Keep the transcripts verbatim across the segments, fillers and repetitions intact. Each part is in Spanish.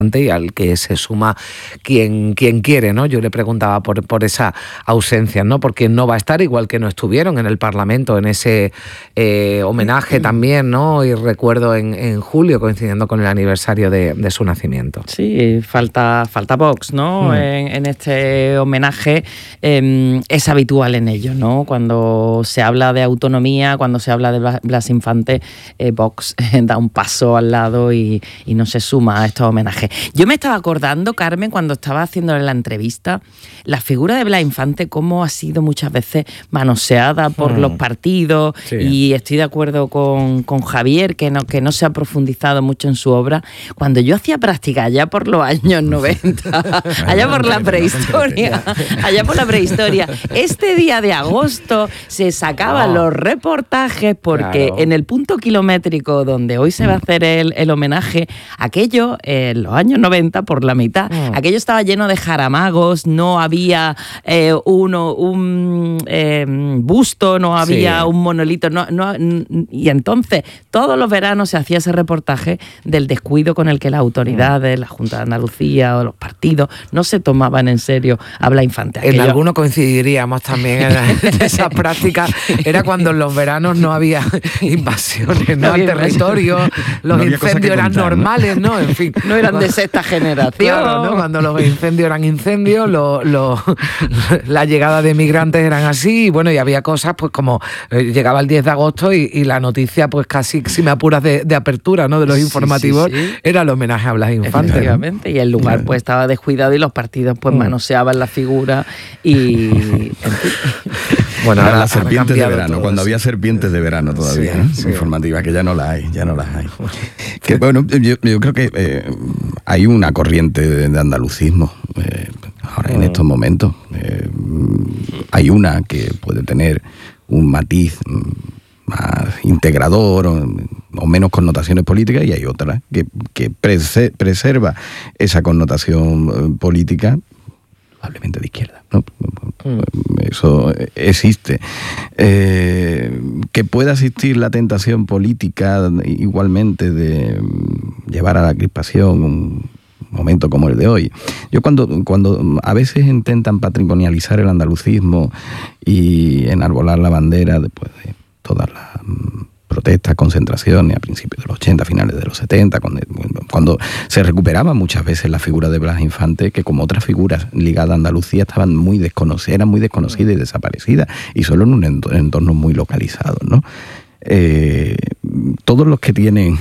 y al que se suma quien, quien quiere, ¿no? Yo le preguntaba por, por esa ausencia, ¿no? Porque no va a estar, igual que no estuvieron en el Parlamento en ese eh, homenaje también, ¿no? Y recuerdo en, en julio, coincidiendo con el aniversario de, de su nacimiento. Sí, falta, falta Vox, ¿no? Mm. En, en este homenaje eh, es habitual en ello, ¿no? Cuando se habla de autonomía, cuando se habla de Blas Infante, eh, Vox da un paso al lado y, y no se suma a estos homenajes. Yo me estaba acordando, Carmen, cuando estaba haciéndole la entrevista, la figura de Blas Infante, cómo ha sido muchas veces manoseada por mm. los partidos, sí. Y estoy de acuerdo con, con Javier, que no, que no se ha profundizado mucho en su obra. Cuando yo hacía práctica allá por los años noventa, allá por la prehistoria, allá por la prehistoria, este día de agosto se sacaban no. los reportajes porque claro. en el punto kilométrico donde hoy se va a hacer el, el homenaje, aquello, en los años noventa, por la mitad, mm. aquello estaba lleno de jaramagos, no había eh, uno, un eh, busto, no había sí. un monolito, no, no, y entonces todos los veranos se hacía ese reportaje del descuido con el que las autoridades, mm. la Junta de Andalucía o los partidos no se tomaban en serio a Blas Infante. Aquello... En alguno coincidiríamos también en esa práctica, era cuando en los veranos no había invasiones, no, no al territorio, los no incendios eran contar, normales, ¿no? ¿no? En fin. No eran de sexta generación. Claro, ¿no? Cuando los incendios eran incendios, lo, lo, la llegada de migrantes eran así, y bueno, y había cosas pues como eh, llegaba el diez de agosto y, y la noticia pues casi, si me apuras, de, de apertura, ¿no? De los informativos, sí, sí, sí. era el homenaje a Blas Infante. Efectivamente, y el lugar pues estaba descuidado y los partidos pues manoseaban la figura y... En fin. Bueno, ahora las serpientes de verano, todo, cuando sí. había serpientes de verano todavía, sí, ¿eh? sí. informativas, que ya no las hay, ya no las hay. Que bueno, yo, yo creo que eh, hay una corriente de, de andalucismo eh, ahora en estos momentos. Eh, hay una que puede tener un matiz más integrador o, o menos connotaciones políticas, y hay otra que, que prese, preserva esa connotación política, probablemente de izquierda, ¿no? Eso existe. Eh, que pueda existir la tentación política igualmente de llevar a la crispación un momento como el de hoy. Yo cuando, cuando a veces intentan patrimonializar el andalucismo y enarbolar la bandera después de todas las protestas, concentraciones a principios de los ochenta, finales de los setenta, cuando, cuando se recuperaba muchas veces la figura de Blas Infante, que como otras figuras ligadas a Andalucía estaban muy desconocidas, eran muy desconocidas y desaparecidas, y solo en un entorno muy localizado, ¿no? Eh, todos los que tienen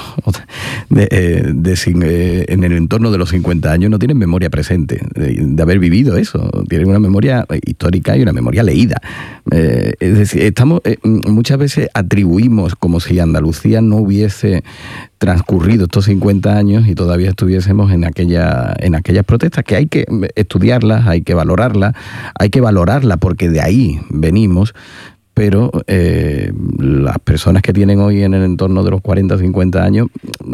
de, de, de, de, en el entorno de los cincuenta años no tienen memoria presente de, de haber vivido eso, tienen una memoria histórica y una memoria leída. Eh, es decir, estamos eh, muchas veces atribuimos como si Andalucía no hubiese transcurrido estos cincuenta años y todavía estuviésemos en aquella en aquellas protestas, que hay que estudiarlas, hay que valorarlas, hay que valorarlas porque de ahí venimos. Pero eh, las personas que tienen hoy en el entorno de los cuarenta, cincuenta años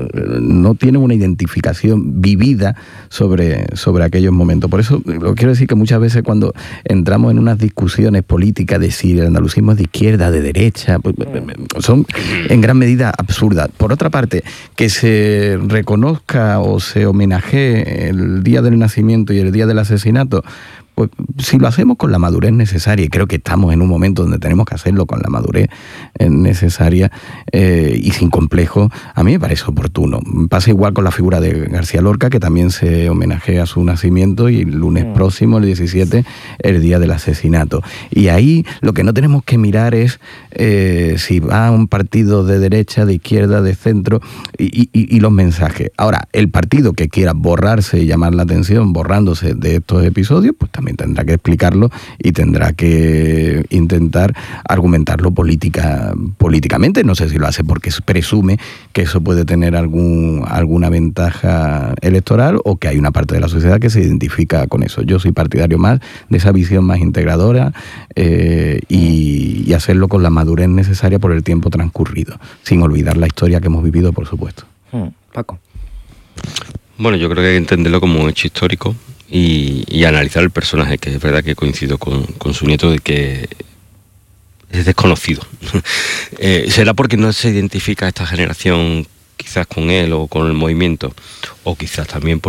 no tienen una identificación vivida sobre, sobre aquellos momentos. Por eso lo quiero decir que muchas veces cuando entramos en unas discusiones políticas de si el andalucismo es de izquierda, de derecha, pues, son en gran medida absurdas. Por otra parte, que se reconozca o se homenajee el día del nacimiento y el día del asesinato, pues si lo hacemos con la madurez necesaria, y creo que estamos en un momento donde tenemos que hacerlo con la madurez necesaria eh, y sin complejo, a mí me parece oportuno. Pasa igual con la figura de García Lorca, que también se homenajea su nacimiento, y el lunes mm. próximo, el diecisiete, el día del asesinato. Y ahí lo que no tenemos que mirar es eh, si va a un partido de derecha, de izquierda, de centro, y, y, y los mensajes. Ahora, el partido que quiera borrarse y llamar la atención borrándose de estos episodios, pues también tendrá que explicarlo y tendrá que intentar argumentarlo política, políticamente. No sé si lo hace porque presume que eso puede tener algún, alguna ventaja electoral, o que hay una parte de la sociedad que se identifica con eso. Yo soy partidario más de esa visión más integradora eh, y, y hacerlo con la madurez necesaria por el tiempo transcurrido, sin olvidar la historia que hemos vivido, por supuesto. Hmm. Paco. Bueno, yo creo que hay que entenderlo como un hecho histórico y, y analizar el personaje, que es verdad que coincido con, con su nieto de que es desconocido. eh, ¿Será porque no se identifica esta generación quizás con él o con el movimiento? O quizás también por